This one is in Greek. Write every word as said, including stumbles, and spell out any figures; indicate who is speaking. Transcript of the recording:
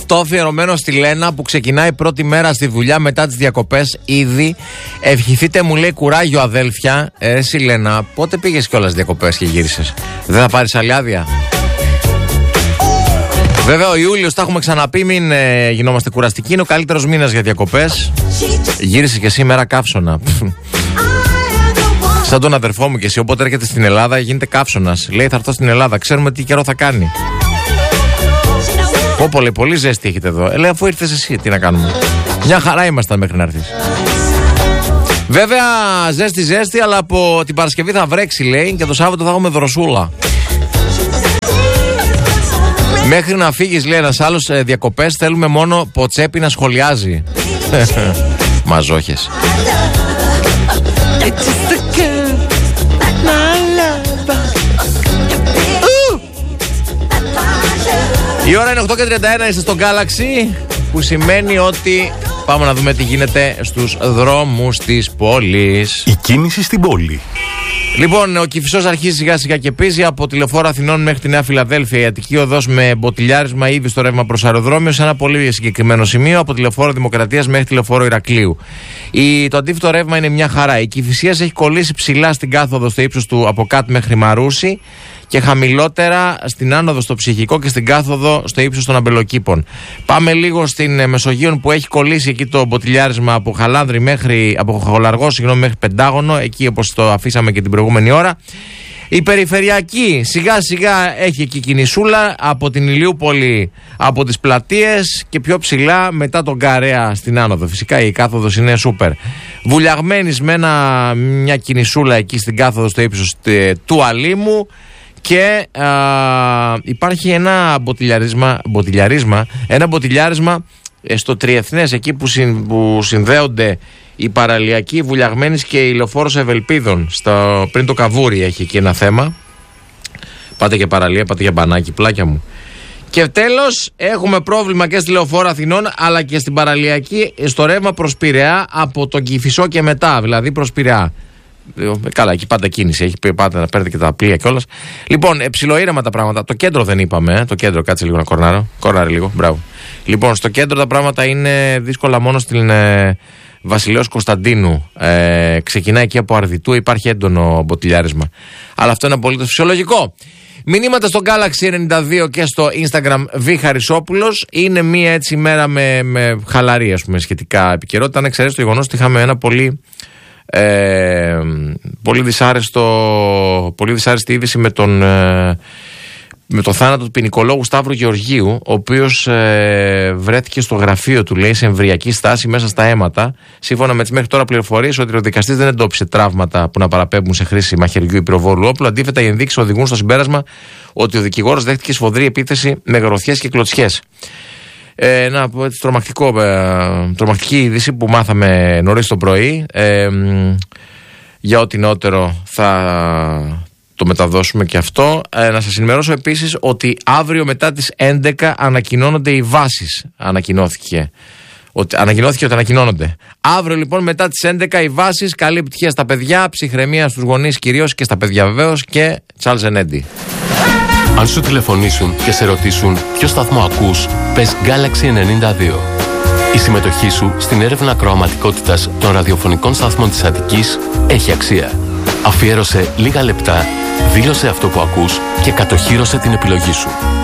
Speaker 1: Αυτό αφιερωμένο στη Λένα που ξεκινάει πρώτη μέρα στη δουλειά μετά τις διακοπές ήδη. Ευχηθείτε, μου λέει, κουράγιο αδέλφια. Ε, εσύ Λένα, πότε πήγες κιόλας διακοπές και γύρισες? Δεν θα πάρεις άλλη άδεια? Βέβαια ο Ιούλιος, τα έχουμε ξαναπεί, μην ε, γινόμαστε κουραστικοί, είναι ο καλύτερος μήνας για διακοπές. Γύρισες και σήμερα καύσωνα. Σαν τον αδερφό μου και εσύ, όποτε έρχεται στην Ελλάδα γίνεται καύσωνας. Λέει θα έρθω στην Ελλάδα, ξέρουμε τι καιρό θα κάνει. Πω πολύ, πολύ ζέστη έχετε εδώ. Ε, λέει αφού ήρθες εσύ, τι να κάνουμε. Μια χαρά ήμασταν μέχρι να έρθεις. Βέβαια ζέστη ζέστη, αλλά από την Παρασκευή θα βρέξει λέει και το Σάββατο θα έχουμε δροσούλα. Μέχρι να φύγεις, λέει ένας άλλος, ε, διακοπές θέλουμε μόνο Ποτσέπη να σχολιάζει. Μαζόχες. Η ώρα είναι οκτώ και τριάντα ένα, είστε στο Galaxy, που σημαίνει ότι πάμε να δούμε τι γίνεται στους δρόμους της πόλης.
Speaker 2: Η κίνηση στην πόλη.
Speaker 1: Λοιπόν, ο Κηφισός αρχίζει σιγά σιγά και πίζει από τη Λεωφόρο Αθηνών μέχρι τη Νέα Φιλαδέλφια. Η Αττική Οδός με μποτιλιάρισμα ήδη στο ρεύμα προς αεροδρόμιο σε ένα πολύ συγκεκριμένο σημείο, από τη Λεωφόρο Δημοκρατίας μέχρι τη Λεωφόρο Ηρακλείου. Η, το αντίθετο ρεύμα είναι μια χαρά. Η Κηφισίας έχει κολλήσει ψηλά στην κάθοδο στο ύψος του από κάτω μέχρι Μαρούσι και χαμηλότερα στην άνοδο στο Ψυχικό και στην κάθοδο στο ύψος των Αμπελοκήπων. Πάμε λίγο στην Μεσογείων που έχει κολλήσει εκεί το μποτιλιάρισμα από Χαλάνδρη μέχρι, από Χολαργό, συγγνώμη, μέχρι Πεντάγωνο, εκεί όπως το αφήσαμε και την προηγούμενη ώρα. Η περιφερειακή σιγά σιγά έχει εκεί κινησούλα από την Ηλιούπολη, από τις πλατείες και πιο ψηλά μετά τον Καρέα στην άνοδο. Φυσικά η κάθοδος είναι σούπερ. Βουλιαγμένης με ένα, μια κινησούλα εκεί στην κάθοδο στο ύψος του Αλήμου. Και α, υπάρχει ένα μποτιλιάρισμα, μποτιλιάρισμα, ένα μποτιλιάρισμα στο Τριεθνές, εκεί που, συν, που συνδέονται η παραλιακή Βουλιαγμένης και η Λεωφόρος Ευελπίδων, στο, πριν το Καβούρι έχει εκεί ένα θέμα. Πάτε για παραλία, πάτε για μπανάκι, πλάκια μου. Και τέλος έχουμε πρόβλημα και στη Λεωφόρο Αθηνών αλλά και στην παραλιακή στο ρεύμα προς Πειραιά από τον Κηφισό και μετά, δηλαδή προς Πειραιά. Καλά, εκεί πάντα κίνηση. Έχει πάντα να παίρνετε και τα πλοία κιόλας. Λοιπόν, ψιλοήρεμα τα πράγματα. Το κέντρο δεν είπαμε. Ε. Το κέντρο, κάτσε λίγο να κορνάρω. Κορνάρει λίγο. Μπράβο. Λοιπόν, στο κέντρο τα πράγματα είναι δύσκολα μόνο στην ε, Βασιλέως Κωνσταντίνου. Ε, ξεκινάει εκεί από Αρδιτού. Υπάρχει έντονο μποτιλιάρισμα. Αλλά αυτό είναι απολύτως φυσιολογικό. Μηνύματα στο Galaxy ενενήντα δύο και στο Instagram Β Χαρισόπουλος. Είναι μία έτσι μέρα με, με χαλαρή, ας πούμε, σχετικά επικαιρότητα. Αν εξαιρέσει το γεγονός ότι είχαμε ένα πολύ. Ε, πολύ, δυσάρεστο, πολύ δυσάρεστη είδηση με τον, ε, με το θάνατο του ποινικολόγου Σταύρου Γεωργίου, ο οποίος ε, βρέθηκε στο γραφείο του, λέει, σε εμβριακή στάση μέσα στα αίματα. Σύμφωνα με τις μέχρι τώρα πληροφορίες, ότι ο δικαστής δεν εντόπισε τραύματα που να παραπέμπουν σε χρήση μαχαιριού ή πυροβόλου όπλου. Αντίθετα, οι ενδείξεις οδηγούν στο συμπέρασμα ότι ο δικηγόρος δέχτηκε σφοδρή επίθεση με γροθιές και κλωτσιές. Ε, ένα έτσι, τρομακτικό, ε, τρομακτική είδηση που μάθαμε νωρίς το πρωί. Ε, για ό,τι νεότερο θα το μεταδώσουμε και αυτό. Ε, να σας ενημερώσω επίσης ότι αύριο μετά τις έντεκα ανακοινώνονται οι βάσεις. Ανακοινώθηκε. Ότι, ανακοινώθηκε ότι ανακοινώνονται. Αύριο λοιπόν μετά τις έντεκα οι βάσεις. Καλή επιτυχία στα παιδιά, ψυχραιμία στους γονείς κυρίως και στα παιδιά βεβαίως και Charles Ενέντι.
Speaker 2: Αν σου τηλεφωνήσουν και σε ρωτήσουν ποιο σταθμό ακούς, πες Galaxy ενενήντα δύο. Η συμμετοχή σου στην έρευνα ακροαματικότητας των ραδιοφωνικών σταθμών της Αττικής έχει αξία. Αφιέρωσε λίγα λεπτά, δήλωσε αυτό που ακούς και κατοχύρωσε την επιλογή σου.